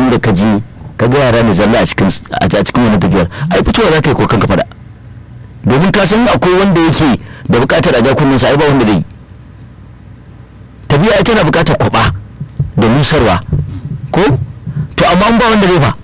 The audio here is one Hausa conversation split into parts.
da ka je ka ga yara ne zalla a cikin wannan tafiyar ai fitowa za ka yi ko kanka fada, domin ka san akwai wanda yake da bukatar a jakunan sa ai ba wanda zai tafiya ai tana bukatar kwaba da nusarwa ko to amma an ba wanda zai ba.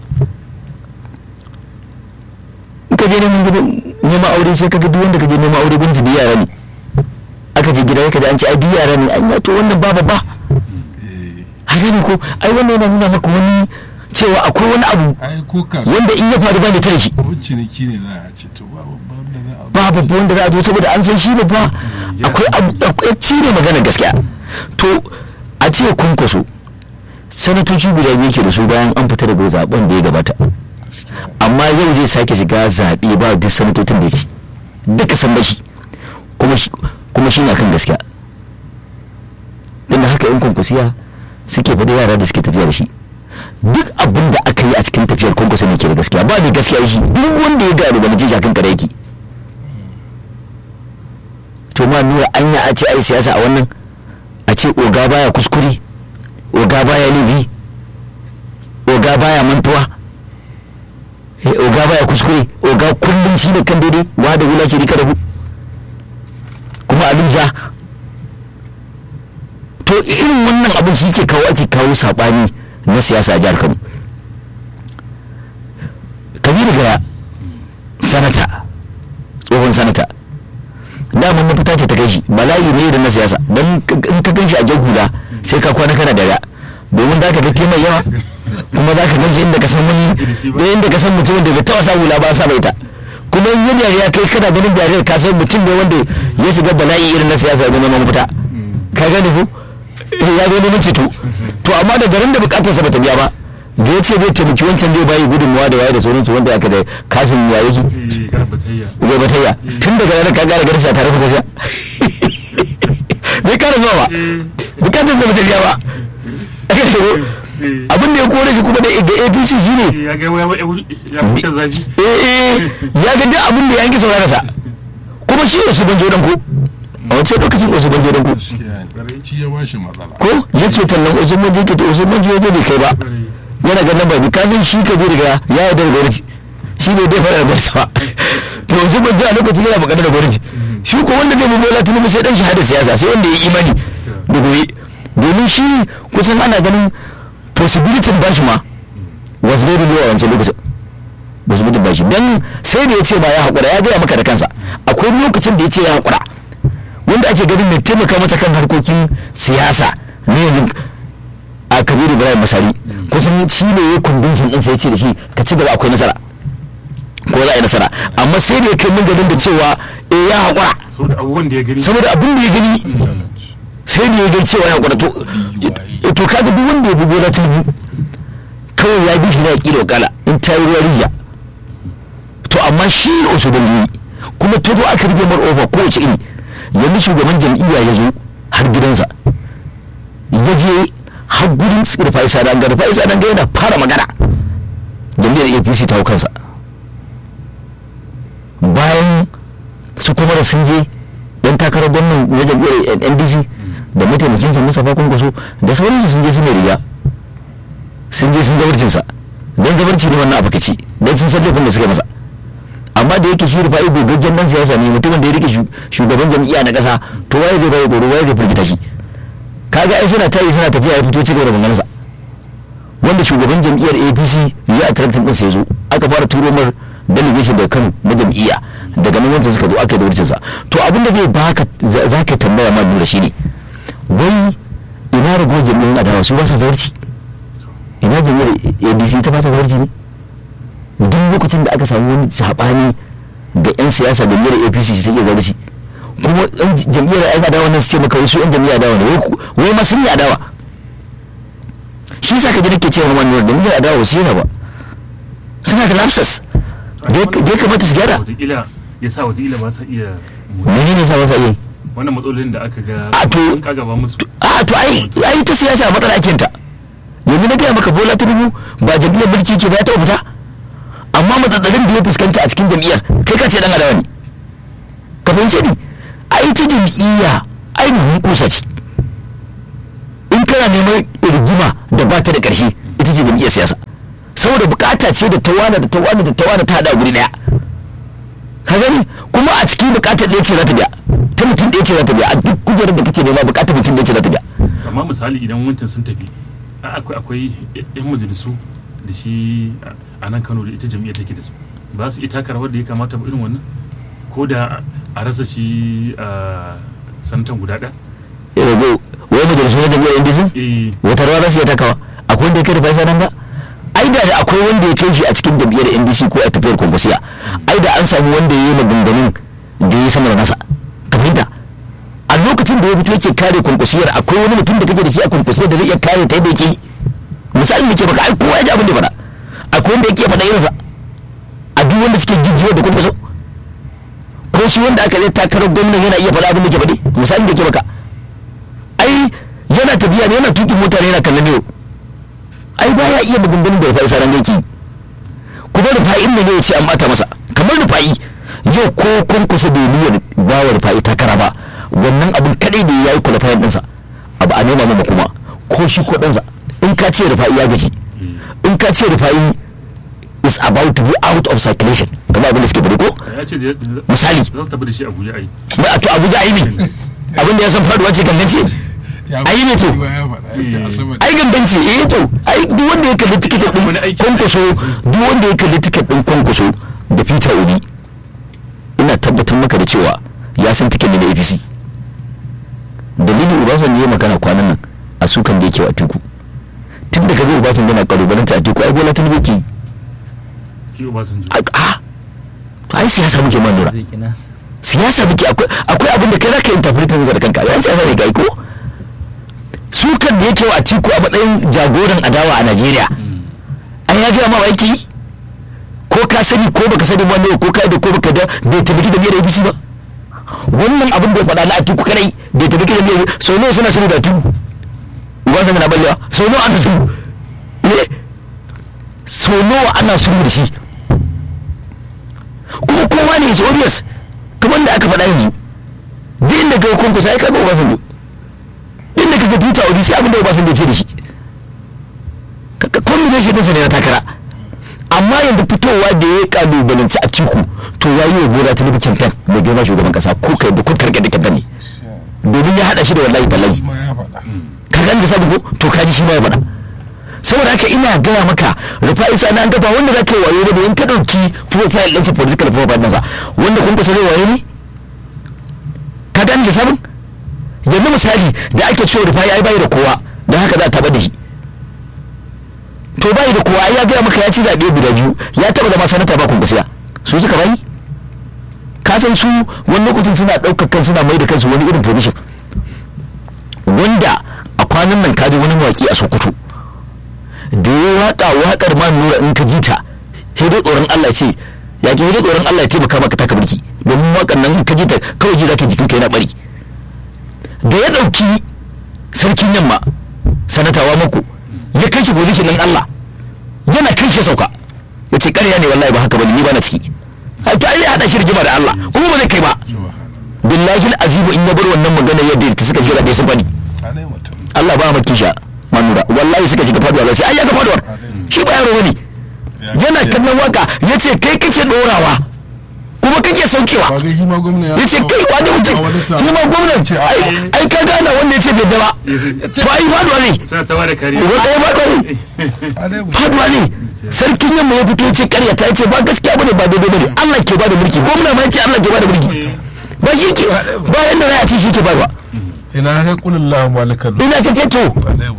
in ka je neman aure sai ka ga duk wanda ka je neman aure gunsu da yara ne, aka je gida ka ji an ce ai yara ne an to wannan ba haka ne ko ai wannan yana nuna maka wani cewa akwai wani abu wanda in ya faru ba ne tare shi ciniki ne za a ce to babu wanda za a zo saboda an san shi ne fa akwai cire magana gaskiya. to a ce Kwankwaso sanatoci guda biyu ke da su bayan an fita daga zaben da ya gabata, amma yau zai sake shiga zaɓe ba duk sanatocin da ya ci duka san bashi kuma shi na kan gaskiya. inda haka yan Kwankwasiya suke faɗi yara da suke tafiya da shi duk abin da aka yi a cikin tafiyar Kwankwaso ne ke da gaskiya ba da gaskiya shi duk wanda ya gano ba mace shakan kada yake. to ma nura anya a ce ai siyasa a wannan a ce oga baya kuskure, oga baya laifi, oga baya mantuwa, oga baya kuskure, oga kullum shi ne kan daidai wa da wula ce rika da kuma abin ja. to irin wannan abin shi ke ake kawo saɓani na siyasa a jihar Kano. Kabiru Gaya sanata, tsohon sanata, daman mafita ce ta kai shi bala'i ne da na siyasa don in ka gan shi a jagula sai ka kwana kana daga, domin za ka ga mai yawa kuma za ka gan shi inda ka san wani da inda ka san mutumin da bai taɓa sa hula ba sa bai ta, kuma in yadda ya kai kana ganin dariyar ka san mutum ne wanda ya shiga bala'i irin na siyasa ga neman mafita ka gani ko ya zo neman ceto. to amma da garin da bukatarsa bata biya ba da ya ce zai taimaki wancan zai bayi gudunmuwa da waye da sauransu wanda aka da kasin ya yake ya batayya tun daga ranar ka gara garsa tare da gaza bai kara zuwa ba bukatarsa bata biya ba abin da ya kore shi kuma da APC shi ne ya ga duk abin da ya yanki saurarsa kuma shi ne su banjo dan ko a wancan lokacin wasu banjo dan ko ko yake tallan wasu banjo yake to wasu banjo ya bai kai ba yana ganin ba ka san shi ka bi daga ya yarda da gwamnati shi ne dai fara da gwamnati ba to wasu banjo a lokacin yana magana da gwamnati shi ko wanda zai Bola Tinubu sai dan shahada siyasa sai wanda ya imani da gobe domin shi kusan ana ganin possibility ba shi ma was very low a wancan lokacin possibility ba shi dan sai da ya ce ba ya haƙura ya gaya maka da kansa akwai lokacin da ya ce ya haƙura wanda ake ganin mai taimaka masa kan harkokin siyasa ne yanzu a Kabiru Ibrahim Masari kusan shi ne ya kundin din sai ya ce da shi ka ci gaba akwai nasara ko za a yi nasara amma sai da ya kai mun ganin da cewa ya haƙura saboda abin da ya gani sai da ya gani cewa ya haƙura to kaga duk wanda ya bi Bola Tinubu kawai ya bi shi na yaƙi da wakala in ta yi ruwa rija to amma shi Osubanjo kuma ta zo aka rige mar ofa kowace iri yanzu shugaban jam'iyya ya zo har gidansa ya je har gudun Rufai Sadanga yana fara magana jam'iyyar APC ta hau kansa bayan su kuma da sun je yan takarar gwamnan na jam'iyyar NDC da mataimakinsa Mustapha Kwankwaso da sauransu sun je su mai riga sun je sun zawarcinsa don zawarci ne wannan abu kaci don sun san laifin da suka masa amma da yake shi Rufai gogaggen dan siyasa ne mutumin da ya rike shugaban jam'iyya na kasa to waye zai bai tsoro waye zai firgita shi kaga ai suna tafiya ya fito cikin da maganarsa wanda shugaban jam'iyyar APC ya attractin din sai zo aka fara turo mar delegation daga Kano na jam'iyya daga nan wancan suka zo aka yi zawarcinsa to abin da zai baka zaka tambaya ma dole shine wai ina rago jam'iyyar adawa su ba sa zawarci ina jam'iyyar APC ta ba ta zawarci ne duk lokacin da aka samu wani sabani da yan siyasa da jam'iyyar APC ta ke zawarci kuma yan jam'iyyar yan adawa nan su ce maka wasu yan jam'iyyar adawa ne wai ma sun yi adawa shi yasa ka ji nake cewa wannan jam'iyyar adawa wasu yana ba suna da lapsus da ya kamata su gyara ya sa wataƙila ba sa iya menene sa ba sa iya wannan matsalolin da aka ga an kagaba musu to ai ta siyasa matsala ake ta yanzu na gaya maka Bola Tinubu ba jam'iyyar mulki ke ba ya taɓa fita amma matsatsalin da ya fuskanta a cikin jam'iyyar kai ka ce dan adawa ne ka fahimce ni ai ta jam'iyya ainihin kusa ce in kana neman rigima da ba ta da ƙarshe ita ce jam'iyyar siyasa saboda bukata ce da tawana da tawana da tawana ta hada guri daya ka gani kuma a cikin bukatar ɗaya ce za ta biya ta mutum ɗaya ce za ta biya a duk kujerar da kake nema bukatar mutum ɗaya ce za ta biya. amma misali idan wancan sun tafi akwai yan majalisu da shi a nan Kano da ita jam'iyyar take da su ba su iya taka rawar da ya kamata ba irin wannan ko da a rasa shi sanatan guda ɗaya. wai majalisu na jam'iyyar NDC wata rawa za su iya takawa akwai wanda ya kai da faisa nan ba ai da akwai wanda ya kai shi a cikin jam'iyyar NDC ko a tafiyar kwankwasiya ai da an samu wanda ya yi maganganun da ya yi sama da nasa ka fahimta a lokacin da ya fito yake kare kwankwasiyar akwai wani mutum da kake da shi a kwankwasiyar da zai iya kare ta yadda yake yi misali nake baka ai kowa ya ji abin da faɗa akwai wanda yake faɗa irinsa a duk wanda suke jijiyo da kwankwaso ko shi wanda aka zai takarar gwamnan yana iya faɗa abin da ke faɗi misali da ke baka ai yana tafiya ne yana tuƙin mota ne yana kallon yau ai ba ya iya magungunan da rufa'i saran gaiki kuma rufa'in ne ya ce an bata masa kamar rufa'i yau ko kunkusa bai niyyar bawa rufa'i takara ba wannan abin kadai da ya yi kwalifayin ɗinsa abu a nema mama kuma ko shi ko ɗansa in ka ce rufa'i ya gaji in ka ce rufa'i is about to be out of circulation kamar abin da suke bari ko misali za su tafi da shi Abuja ai ba to Abuja ai ne abin da ya san faduwa ce gangan ce ai ne to ai ganganci to ai duk wanda ya kalli tiket din kwankwaso duk wanda ya kalli tiket din kwankwaso da Peter Obi ina tabbatar maka da cewa ya san tiket ne da APC dalilin Obasanjo ya magana kwanan nan a sukan da yake wa Atiku tun da kaga Obasanjo yana kalubalanta Atiku ai Bola Tinubu ke ki Obasanjo ai siyasa muke man lura siyasa muke akwai abin da kai zaka interpretin da kanka yan siyasa ne ga ko sukan da yake wa Atiku a matsayin jagoran adawa a Najeriya an ya gaya ma wa yake ko ka sani ko baka sani ba ne ko ka da ko baka da bai tabbaki da biyar APC ba wannan abin da ya faɗa na Atiku kadai bai tabbaki da biyar so ne suna sani da Atiku ubansa na ballewa so ne ana sani so nawa ana sulhu da shi kuma kowa ne is obvious kamar da aka faɗa yanzu duk inda kai kunkusa ai kaga Obasanjo inda kaga Peter Obi sai abin da Obasanjo ce da shi combination ɗinsa ne na takara amma yanzu fitowa da ya kalubalanci a Atiku to ya yi wa Bola Tinubu campaign mai girma shugaban kasa ko kai da kun karkar da campaign ne domin ya haɗa shi da wallahi tallahi ka ga da sabu to kaji shi ma ya faɗa saboda haka ina gaya maka Rufa'i Sani an gaba wanda za ka yi wayo da in ka ɗauki profile ɗinsa political profile ɗinsa wanda kun kusa zai wayo ne ka gani da sabon yanzu misali da ake cewa Rufa'i ai bai da kowa don haka za a taɓa da shi to bai da kowa ya gaya maka ya ci zaɓe guda biyu ya taɓa zama sanata ba kun kusa su suka bai ka san su wani lokacin suna ɗaukar kan suna mai da kansu wani irin position wanda a kwanan nan kaji wani mawaƙi a Sokoto da ya waƙar ma nura in ka ji ta sai dai tsoron Allah ce ya ke dai tsoron Allah ya taimaka maka taka birki domin waƙar nan in ka ji ta kawai ji za ka jikin ka yana bari da ya ɗauki sarkin yamma sanatawa mako ya kai shi position nan Allah yana kai shi sauka ya ce ƙarya ne wallahi ba haka bane ni ba na ciki ai to ai ya haɗa shi rigima da Allah kuma ba zai kai ba billahi azibu in ya bar wannan magana yadda ta suka shiga da sun fani Allah ba maki sha manura wallahi suka shiga faduwa sai ai ya ga faduwar shi ba yaro bane yana kallon waka yace kai kake dorawa kuma kake saukewa yace kai wani mutum shi ma gwamnati ai ka gana wanda yace bai da ba to ai faduwa ne sai ta ware kariya wanda ya faduwa ne sarkin yamma ya fito yace ƙarya ta yace ba gaskiya bane ba daidai bane Allah ke bada mulki gwamnati ma yace Allah ke bada mulki ba shi ke bayan da ya ci shi ke barwa ina ka kulillahu malikal ina ka to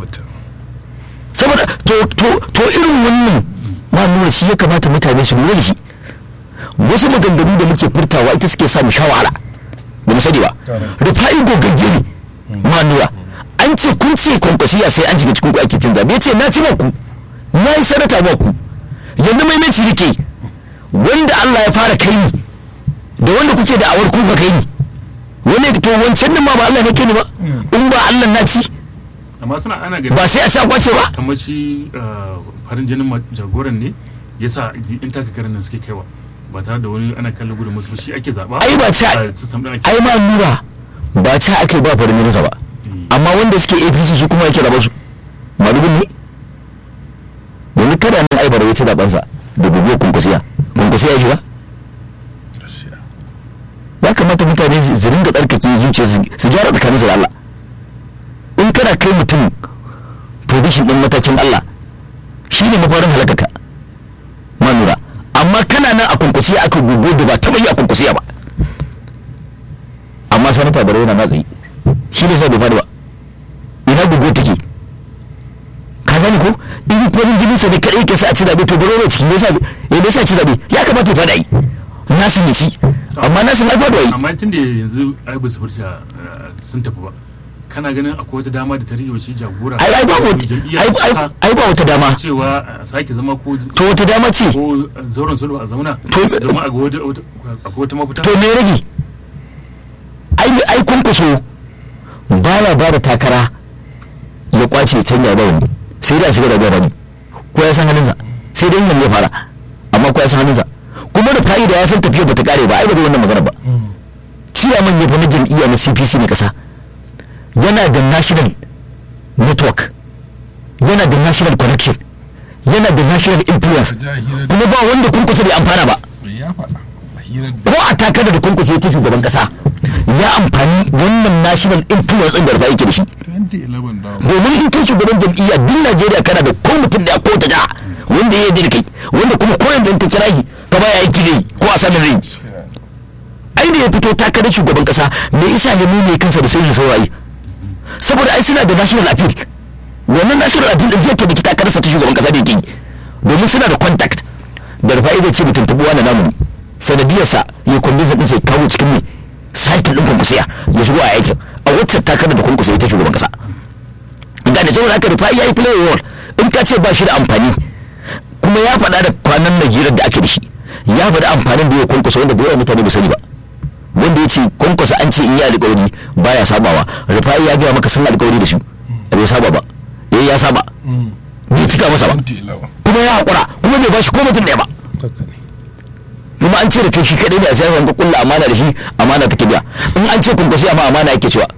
saboda to irin wannan ma nuna shi ya kamata mutane su lura da shi wasu maganganu da muke furtawa ita suke samu shawara ba mu sani ba Rufa'i gogagge ne ma nura an ce kun ce kwankwasiya sai an shiga cikin ku ake cin zabe ya ce na ci ku na yi sanata ba ku yanzu maimaci nake wanda Allah ya fara kai ni da wanda kuke da awar ku ba kai ni wani to wancan din ma ba Allah ne kai ni ba in ba Allah na ci amma suna ana gani ba sai a sha kwace ba kamar shi farin jinin jagoran ne yasa in taka karin nan suke kaiwa ba tare da wani ana kallon gudun musu shi ake zaba ai ba ta ai ma nura ba ta ake ba farin jinin sa ba amma wanda suke APC su kuma yake raba su madugun ne wani yanzu kada nan ai barawa ce zabansa da guguwar kunkusiya ya shiga. Ya kamata mutane su ringa tsarkake zuciya su gyara tsakaninsu da Allah. In kana kai mutum position din matakin Allah shine mafarin halakaka manura, amma kana nan a kunkusiya aka gugu da ba taba yi a kunkusiya ba, amma sanata bare yana matsayi shi ne sai bai fadi ba. Ina gugu take ka gani ko in farin jinin sa ne kadai ke sa a ci zabe to bare ne cikin yasa ci zabe ya kamata ya fada yi nasu ne ci, amma nasu na fada yi. Amma tun da yanzu ai ba su furta sun tafi ba, kana ganin akwai wata dama da ta rige shi jagora ai ba wata dama cewa sake zama ko to wata dama ce ko zauren sulhu a zauna domin akwai wata mafita. To me rage ai kunkuso baya ba da takara ya kwace canja da wani sai da shiga da gwada ko ya san halinsa sai dai yin ya fara, amma ko ya san halinsa kuma da fa'ida ya san tafiya bata kare ba ai ba zai wannan magana ba. Ciyaman ya fi na jam'iyya na CPC na kasa yana da national network, yana da national connection, yana da national influence, kuma ba wanda kunkusa bai amfana ba. Ko a takar da kunkusa ya ta shugaban kasa ya amfani wannan national influence ɗin da rufa yake da shi. Domin in kai shugaban jam'iyya duk Najeriya kana da ko mutum da ko ta jiha wanda ya yi da kai, wanda kuma koyan da ta kira shi ka baya aiki ne ko a sanin rai. Ai da ya fito takarar shugaban kasa me isa ya nune kansa da sirrin saurayi, saboda ai suna da national appeal. Wannan national appeal din zai tabbaki takararsa ta shugaban kasa da yake, domin suna da contact da rufa'i zai ce mutum tabuwa na namu sanadiyarsa ya convince din sai kawo cikin mai cycle din kunkusiya ya shigo a aikin a wacce takarar da kunkusiya ta shugaban kasa. Gane saboda haka rufa'i yayi play role. In ka ce ba shi da amfani, kuma ya faɗa da kwanan Najeriya da ake da shi, ya faɗa amfanin da ya kunkusa wanda da yawa mutane ba sani ba, wanda ya ce kunkusa an ce in yi alƙawari baya sabawa. Rufa'i ya gaya maka sun alƙawari da shi bai saba ba, ya saba bai cika masa ba, kuma ya haƙura, kuma bai ba shi ko mutum ɗaya ba. Kuma an ce da kai shi kaɗai ne a siyasa ka kulla amana da shi, amana take biya. In an ce kunkusa ma amana yake cewa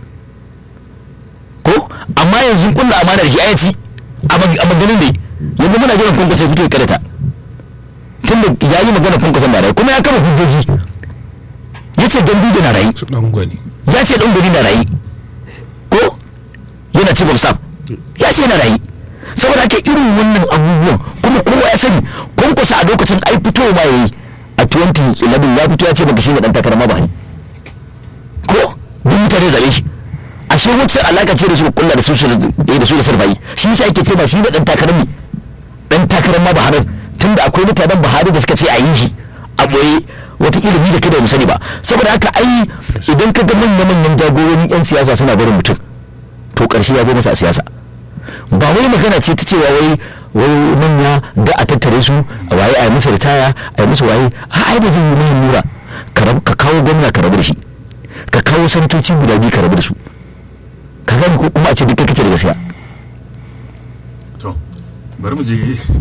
ko, amma yanzu kulla amana da shi a ci a maganin da yanzu muna jiran kunkusa fito ya karata tunda ya yi magana kunkusa na rayu kuma ya kama hujjoji. Ya ce Ganduje na rayu, ya ce Dangwani na rayu ko yana ci gwamsa, ya ce na rayu. Saboda haka irin wannan abubuwan kuma kowa ya sani kunkusa a lokacin ai fito ma yayi a 2011 ya fito ya ce baka shi dan takara ma ba ne ko duk mutane zabe shi. Ashe wacce alaka ce da su kulla da su da sarfayi, shi yasa ake ce ba shi dan takarar ne, dan takarar ma Buhari, tunda akwai mutanen Buhari da suka ce a yi shi a boye wata ilimi da kada mu sani ba. Saboda haka ai idan ka ga manyan jagororin yan siyasa suna barin mutum to karshe ya zo masa a siyasa. Ba wai magana ce ta cewa wai manya da a tattare su a waye a yi musu ritaya a yi musu waye, ai ba zai yi mai nura ka kawo gwamna ka rabu da shi, ka kawo sanatoci guda biyu ka rabu da su, ka gani ko kuma a ce duk kake da gaskiya. To bari mu je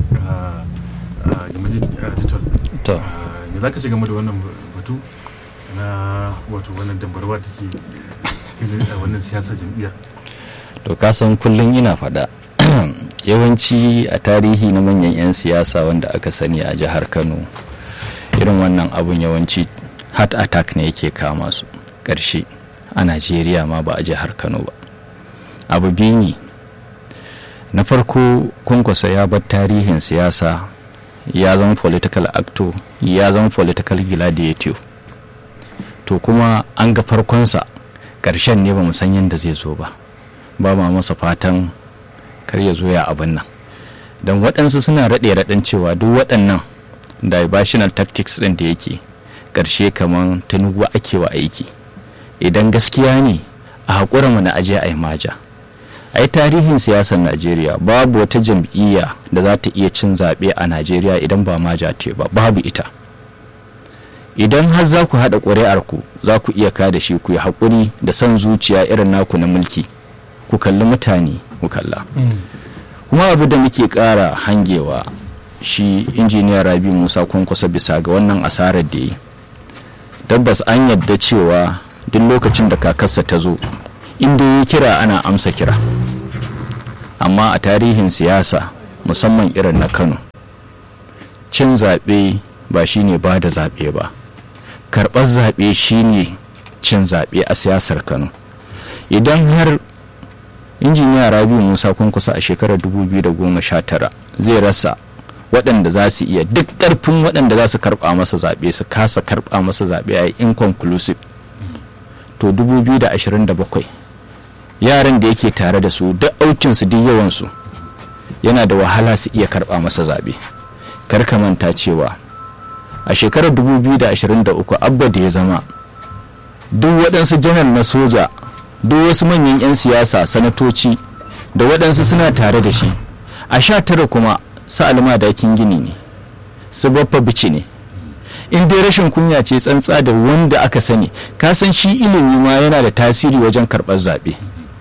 to me za ka ce game da wannan batu na wato wannan dambarwa take a wannan siyasar jam'iyya? To kasan kullum ina faɗa yawanci a tarihi na manyan 'yan siyasa wanda aka sani a jihar Kano irin wannan abun yawanci heart attack ne yake kama su ƙarshe a Najeriya ma ba a jihar Kano ba. Abu biyu ne, na farko Kwankwasa ya bar tarihin siyasa, ya zama political actor, ya zama political gladiator, to kuma an ga farkonsa, ƙarshen ne ba mu san yadda zai zo ba ma masa fatan kar ya zo ya abin nan, don waɗansu suna raɗe-raɗen cewa duk waɗannan diversional tactics ɗin da yake ƙarshe kamar Tinubu ake wa aiki. Idan gaskiya ne a haƙura mu na aje a yi maja. Ai tarihin siyasar Najeriya babu wata jam'iyya da za ta iya cin zaɓe a Najeriya idan ba maja ce ba, babu ita. Idan har za ku haɗa ƙuri'arku za ku iya kada shi ku yi haƙuri da son zuciya irin naku na mulki, ku kalli mutane ku kalla. Kuma abu da muke ƙara hangewa shi injiniya Rabi Musa Kwankwasa bisa ga wannan asarar da yi, tabbas an yadda cewa duk lokacin da kakarsa ta zo inda ya kira ana amsa kira, amma a tarihin siyasa musamman irin na Kano, cin zaɓe ba shine ba da zaɓe ba, karɓar zaɓe shine cin zaɓe a siyasar Kano. Idan har injiniya Rabiu Musa Kwankwaso a shekarar 2019 zai rasa waɗanda za su iya duk ƙarfin waɗanda za su karɓa masa zaɓe su kasa karɓa masa zaɓe a inconclusive, to 2027 yaran da yake tare da su duk aukinsu duk yawansu yana da wahala su iya karɓa masa zaɓe. Kar ka manta cewa a shekarar 2023 abba da ya zama duk waɗansu janar na soja, duk wasu manyan 'yan siyasa, sanatoci da waɗansu suna tare da shi. A 19 kuma su Alma Dakin Gini ne, su Baffa Bici ne. In dai rashin kunya ce tsantsa da wanda aka sani, ka san shi ilimi ma yana da tasiri wajen karɓar zaɓe.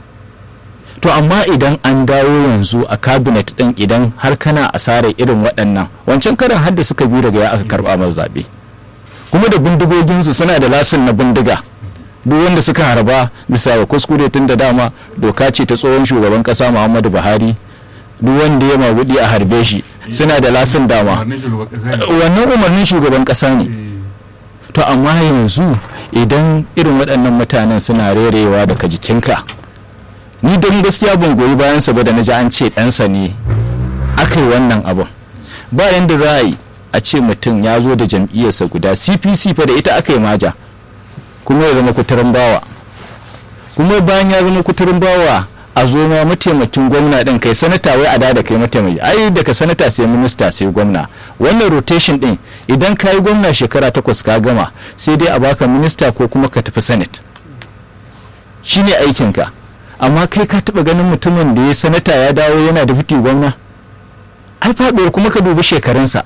To amma idan an dawo yanzu a cabinet ɗin, idan har kana asarar irin waɗannan, wancan karan har da suka biyu daga ya aka karɓa masa zaɓe, kuma da bindigoginsu suna da lasin na bindiga. Duk wanda suka harba bisa ga kuskure, tun da dama doka ce ta tsohon shugaban ƙasa Muhammadu Buhari, duk wanda ya magudi a harbe shi, suna da lasin dama, wannan umarnin shugaban ƙasa ne. To amma yanzu idan irin waɗannan mutanen suna rerewa daga jikinka, ni don gaskiya ban goyi bayansa ba da na ji an ce ɗansa ne aka yi wannan abin. Ba yanda za a yi a ce mutum ya zo da jam'iyyarsa guda CPC fa da ita aka yi maja, kuma ya zama kuturin bawa, kuma bayan ya zama kuturin bawa a zo ma mataimakin gwamna din, kai sanata wai a da kai mataimaki, ai daga sanata sai minista sai gwamna. Wannan rotation din idan ka yi gwamna shekara 8 ka gama, sai dai a baka minista ko kuma ka tafi senate, shine aikinka. Amma kai ka taba ganin mutumin da ya sanata ya dawo yana da fiti gwamna? Ai faɗuwar, kuma ka dubi shekarunsa,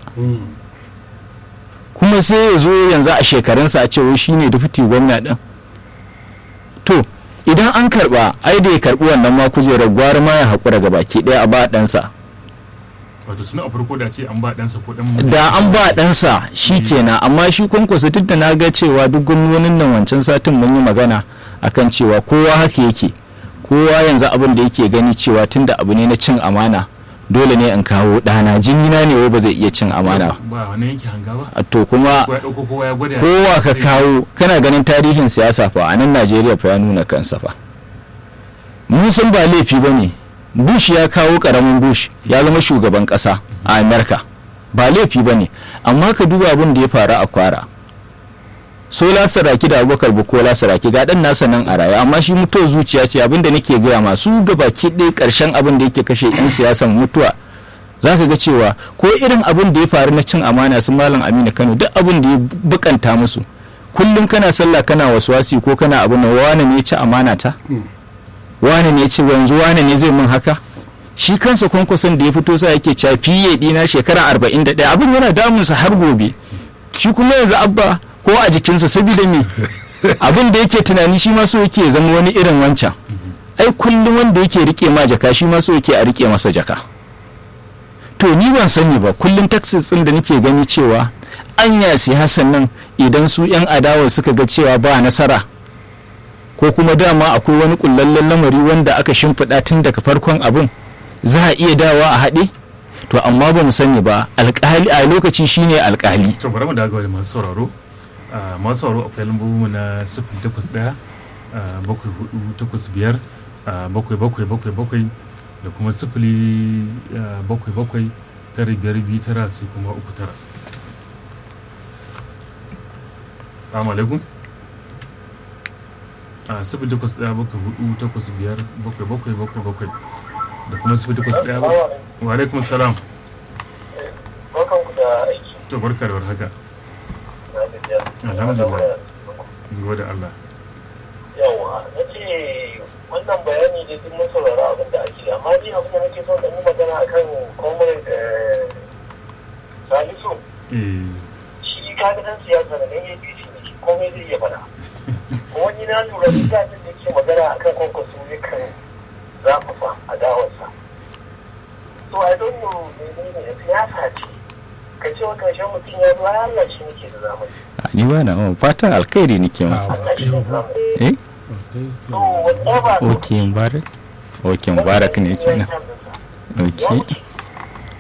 kuma sai ya zo yanzu a shekarunsa a ce wai shine da fiti gwamna din. To idan an karba, ai da ya karbi wannan ma kujerar gwara ma ya haƙura ga baki ɗaya a ba ɗansa. Wato tun a farko da ce an ba ɗansa ko ɗan da an ba ɗansa shi kenan. Amma shi Kwankwaso duk da na ga cewa duk gwamnonin nan wancan satin mun yi magana akan cewa kowa haka yake, kowa yanzu abin da yake gani cewa tunda abu ne na cin amana dole ne in kawo ɗana, jinina ne wai ba zai iya cin amana ba wani yanke hanga ba. to kuma kowa ka kawo, kana ganin tarihin siyasa fa a nan Najeriya fa ya nuna kansa fa. Mun san ba laifi ba ne, Bush ya kawo karamin Bush ya zama shugaban ƙasa a Amerika, ba laifi ba ne, amma ka duba abin da ya faru a Kwara. Sola Saraki da Abubakar Bukola Saraki ga dan nasa nan a raye, amma shi mutuwar zuciya ce. Abin da nake gaya masu gabaki ɗaya ƙarshen abin da yake kashe 'yan siyasan mutuwa, za ka ga cewa ko irin abin da ya faru na cin amana su Malam Aminu Kano, duk abin da ya bukanta musu, kullum kana sallah kana waswasi ko kana abin da wane ne ya ci amana ta, wane ne ya ce yanzu wane ne zai min haka. Shi kansa Kwankwason da ya fito sa yake cewa fiye dina shekara 41, abin yana damunsa har gobe. Shi kuma yanzu abba ko a jikinsa, saboda me abin da yake tunani shi ma so yake zama wani irin wancan. Ai kullum wanda yake rike ma jaka shi ma so yake a rike masa jaka. To ni ban sani ba, kullum taxis din da nake gani cewa anya siyasan nan idan su yan adawa suka ga cewa ba nasara, ko kuma dama akwai wani kullallen lamari wanda aka shimfiɗa tun daga farkon abin, za a iya dawa a haɗe. To amma ba mu sani ba, alƙali a lokaci shine alƙali. To bari mu dawo da masu sauraro. Masu sauraro akwai lambobinmu na 081 7485 7777 da kuma 077 952 sai kuma 39. Assalamu alaikum. 08174857777 da kuma 081. Wa alaikum salam. Barkanku da aiki. To barka da warhaka. Alhamdulillah. Gode Allah. Yawa, nace wannan bayani da duk mun saurara abin da ake, amma ni abin da nake so da mu magana akan comrade Salisu. Shi kaga dan siyasa da ne APC ne, komai zai iya fada. Kuma ni na lura da da yake magana akan Kwankwaso ne kan zafafa adawarsa. So I don't know menene siyasa ce. Ka ce wa karshen mutum ya zuwa Allah shi nake da zamani. Ni ba na fatan alkhairi nake masa. Eh? Ok, Mubarak. Ok, Mubarak ne kenan. Ok.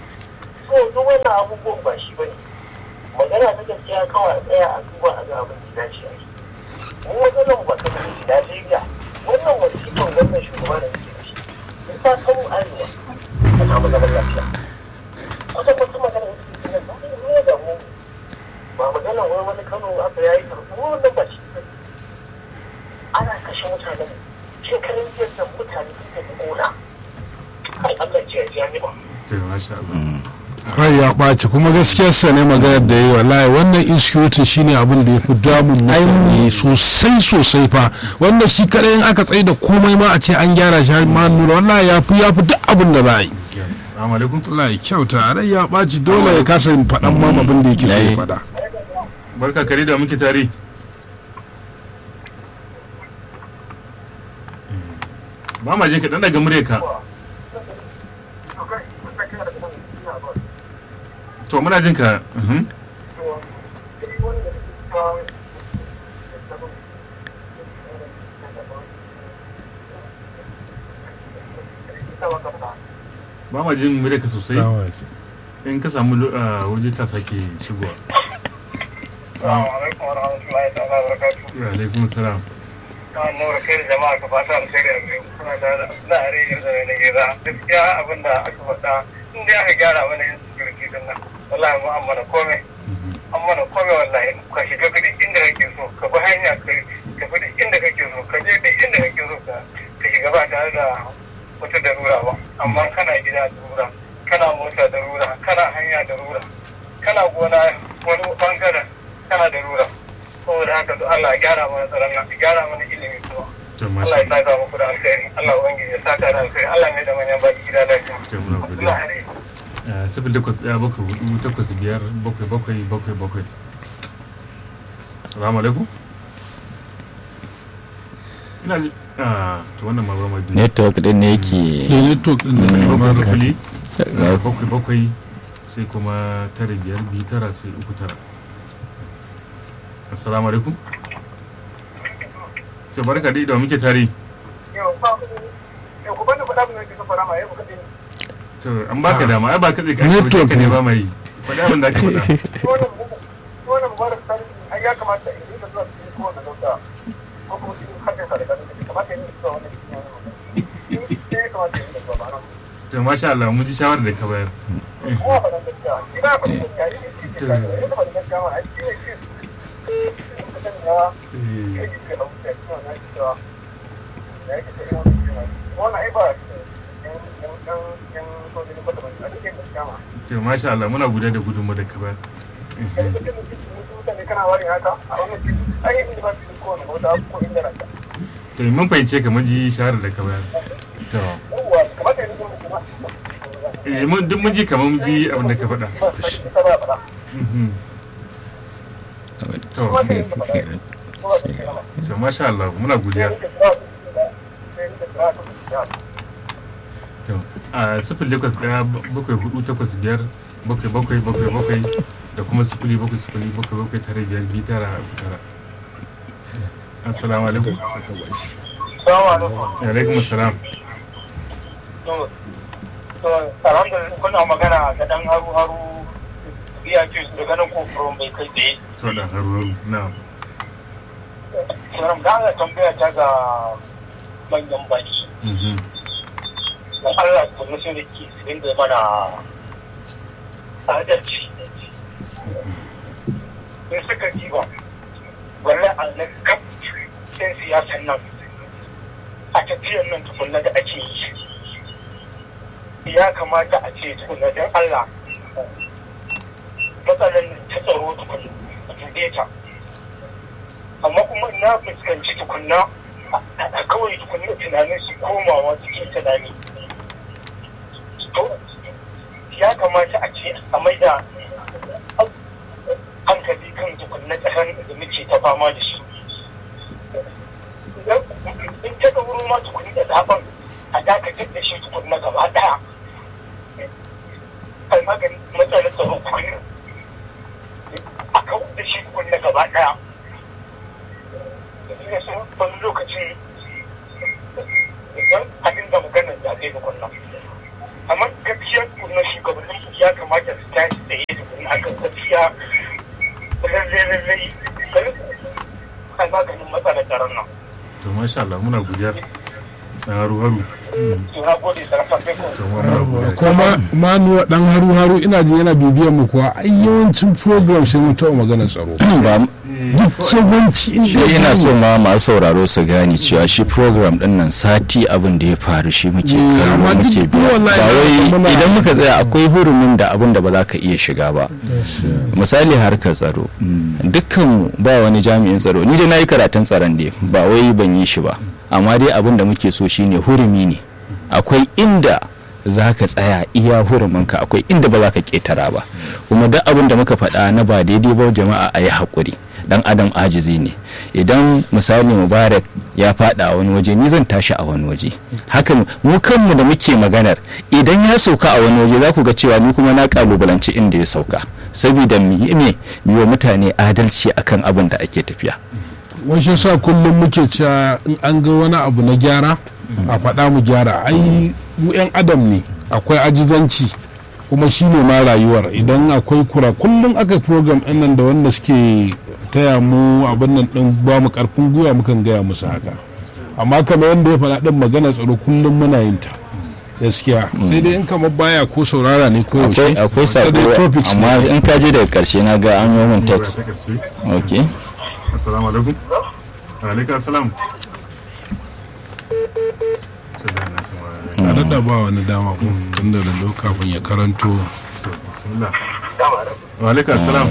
so duk wannan abubuwan ba shi bane magana ta gaskiya kawai tsaya a duba a ga abin da dace a yi mu wannan ba ta da Najeriya wannan wasifan wannan shugaba da yake da shi in ta samu arewa a samu zaman lafiya kusa kusa magana da suke ne da mu ba magana wani Kano aka yayi karfi wannan ba shi ana kashe mutanen shekarun jiya da mutane suke gona kai Allah ce ya ji ba to masha Allah rai ya ɓaci kuma gaskiyarsa ne maganar da yi wallahi wannan insecurity shine abin da ya fi damun mutane sosai fa wanda shi kadai in aka tsaye da komai ma a ce an gyara shi ma nura wallahi ya fi duk abin da za a yi. Assalamu alaikum. wallahi kyauta rai ya ɓaci dole ya kasa faɗan ma abin da yake so ya faɗa. Barka kare da muke tare. Ba ma jin ka dan daga muryarka. To muna jin ka. Ba ma jin muryarka sosai. In ka samu waje ka sake shigowa. Assalamu alaikum warahmatullahi ta'ala wabarakatuh. Wa alaikum salam. Nura kai da jama'a ka fata alkhairi a gare ku kuna da la'ari da na gida gaskiya abin da aka faɗa in dai aka gyara mana yin security din nan wallahi mu amma komai wallahi ka shiga duk inda kake so ka bi hanya ka bi duk inda kake so ka je duk inda kake so ka shiga ba tare da wata darura ba amma kana gida darura kana mota darura kana hanya darura kana gona wani bangaren kana darura saboda haka to Allah ya gyara mana tsaron nan ya gyara mana ilimi kuma Allah ya saka muku da alkhairi Allah ubangiji ya saka da alkhairi Allah mai da manyan baki gida lafiya sifil takwas ɗaya bakwai hudu takwas biyar bakwai bakwai bakwai bakwai. Assalamu alaikum. Ina ji to wannan ma ba ma ji network din ne yake network din ne bakwai sifili bakwai bakwai sai kuma tara biyar biyu tara sai uku tara. Assalamu alaikum. To barka dai da muke tare. Yau ku bani faɗa mun da fara ma yau ku kace to an baka dama ai ba ka ka ne ba mai faɗa abin da aka faɗa. Wannan mubarak sani ai ya kamata in yi da zuwa cikin kowane dauka ko kuma cikin hakan sa da kan kamata in yi zuwa wannan cikin ya kamata in yi da zuwa ba nan. To masha Allah mun ji shawarar da ka bayar. Kuma ba dan gaskiya ina ba dan gaskiya ina ba dan gaskiya ma ai shi to masha Allah muna guda da gudunmu da ka bayar. To mun fahimce ka ji shawarar da ka bayar. To mun duk mun ji kamar mun ji abin da ka faɗa. To masha Allah muna godiya. To sifil takwas ɗaya bakwai hudu takwas biyar bakwai bakwai bakwai bakwai da kuma sifili bakwai sifili bakwai bakwai tara biyar biyu tara uku tara. Assalamu alaikum. Alaikum assalam. Alhamdulillah kuna magana da dan haru biya ce daga nan kofuron bai kai tsaye. To dan haru na. Salam da tambaya ta ga manyan baki. Da Allah ta musu da ke dinga mana adalci. Sai suka ji ba. Wallahi Allah kaf sai siyasan nan a tafiyar nan tukunna da ake yi. Ya kamata a ce tukunna don Allah matsalar ta tsaro tukunna a dube ta. Amma kuma na fuskanci tukunna a kawai tukunna tunanin su komawa cikin tunani. To ya kamata a ce a maida hankali kan tukunna tsaron da muke ta fama da shi. In ta ɗauro ma tukunna da zaɓen a dakatar da shi tukunna gaba ɗaya. Kai maganin matsalar tsaro tukunna. A kawo da shi tukunna gaba ɗaya. Da sun wani lokacin idan a dinga maganar zaɓe da kwallon. Amma gaskiya tukunna shugabannin ya kamata su tashi da yi tukuni akan gaskiya lallai kai maganin matsalar tsaron nan. To masha Allah muna godiya dan haru. Na gode sarrafa sai ko. kuma manuwa dan haru ina jin yana bibiyan mu kuwa ai yawancin program sai mun taɓa magana tsaro duk yawanci shi yana so ma masu sauraro su gane cewa shi program din nan sati abin da ya faru shi muke kallo muke biya ba wai idan muka tsaya akwai hurumin da abin da ba za ka iya shiga ba misali harkar tsaro dukkan ba wani jami'in tsaro ni dai na yi karatun tsaron ne ba wai ban yi shi ba amma dai abin da muke so shine hurumi ne akwai inda za ka tsaya iya hurumanka akwai inda ba za ka ketara ba kuma duk abin da muka faɗa na ba daidai ba jama'a a yi haƙuri dan adam ajizi ne idan misali mubarak ya faɗa a wani waje ni zan tashi a wani waje hakan mu kanmu da muke maganar idan ya sauka a wani waje za ku ga cewa ni kuma na kalubalanci inda ya sauka saboda me wa mutane adalci akan abin da ake tafiya wasu sa kullum muke cewa in an ga wani abu na gyara a faɗa mu gyara ai mu 'yan adam ne akwai ajizanci kuma shi ne ma rayuwar idan akwai kura kullum aka program ɗin nan da wanda suke taya mu abin nan ɗin ba mu ƙarfin gwiwa mukan gaya musu haka amma kamar yadda ya faɗa ɗin magana tsaro kullum muna yin ta gaskiya sai dai in kamar baya ko saurara ne ko yaushe akwai sako amma in ka je daga ƙarshe na ga an yi min text okay assalamu alaikum. Wa alaikum assalam. tare da ba wani dama ko tun da kafin ya karanto wa alaikum assalam.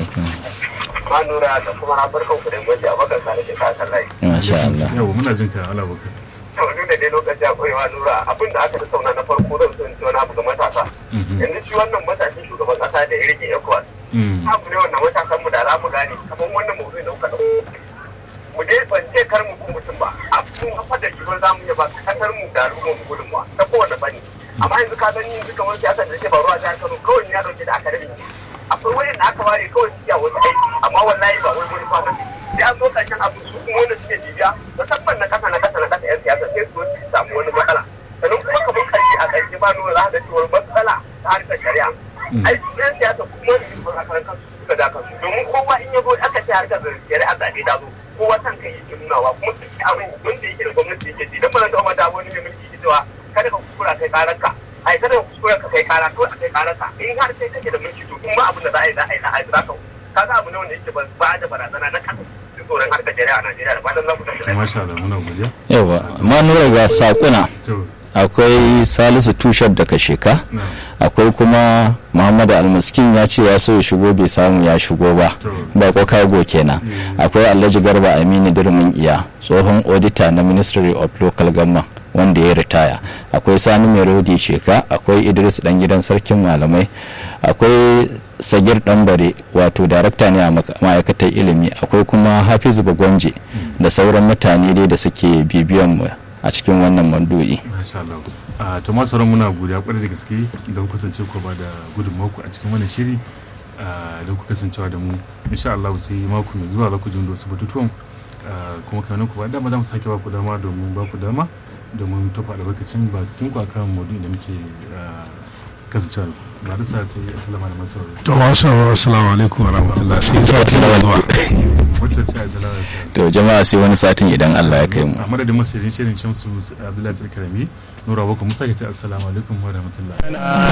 Ma nura da kuma na farkon ku da gwaji a bakar sa da ke kasar rai. masha Allah Yau muna jin ka Allah baka. To duk da dai lokaci akwai ma nura abin da aka tattauna na farko zan so in ci wani abu ga matasa. Yanzu shi wannan matashin shugaban kasa da ya rike ECOWAS. Abu ne wannan matasan mu da za mu gane kamar wannan mawdu'i da kuka dauko. Mu dai ban ce kar mu kun mutum ba a cikin hafar da shi ba za mu iya ba kasar mu da al'ummar mu gudunmuwa ta kowane fanni. Amma yanzu ka gani yanzu kamar siyasar da ke faruwa a jihar Kano kawai ya dauke da aka rabe. Akwai wani da aka ware kawai su iya wani aiki amma wallahi ba wai wani fata sai an zo karshen abu su kuma wanda suke jibiya musamman na kasa yan siyasa sai su samu wani matsala sannan kuma kamar karshe a karshe ba nuna za ka ga cewa matsala ta harkar shari'a aiki yan siyasa kuma da yin a karan kansu suka da kansu domin kowa in ya zo aka ce harkar shari'a zaɓe ta zo kowa san kai yake nunawa kuma su ci abin wanda yake da gwamnati yake ji don ba na taɓa mata wani mai mulki ke cewa kada ka kuskura kai karanka ai kada ka kuskura ka kai kara ko a kai karanka in har sai kake da mulki to kuma abin da za a yi za ka kaga abu ne wanda yake ba da barazana na kasa tsoron harkar shari'a a Najeriya da fatan za ku tafi Masha Allah muna godiya. yawa manura ga sakuna akwai salisu tushar daga sheka akwai kuma muhammadu almaskin ya ce ya so ya shigo bai samu ya shigo ba ba ko kago kenan akwai alhaji garba aminu dirmin iya tsohon auditor na ministry of local government wanda ya ritaya akwai sani mai rodi sheka akwai idris dan gidan sarkin malamai akwai sagir dambare wato darakta ne a ma'aikatar ilimi akwai kuma hafizu bagwanje da sauran mutane dai da suke bibiyan mu a cikin wannan mandu'i. Masha Allah. To masu sauran muna godiya kwarai da gaske don kasance ku ba da gudunmaku a cikin wannan shiri don ku kasancewa da mu insha Allah sai mako mai zuwa za ku jin da wasu batutuwan kuma kanin ku ba dama za mu sake ba ku dama domin tofa albarkacin bakin ku akan maudu'in da muke kasancewa ba da sa sai assalamu alaikum sauraro. to masu assalamu alaikum wa rahmatullah sai sati da zuwa to jama'a sai wani satin idan Allah ya kai mu a madadin masu shirin Shamsu Abdullahi Tsirkarami Nura Boko Musa ke ce assalamu alaikum wa rahmatullah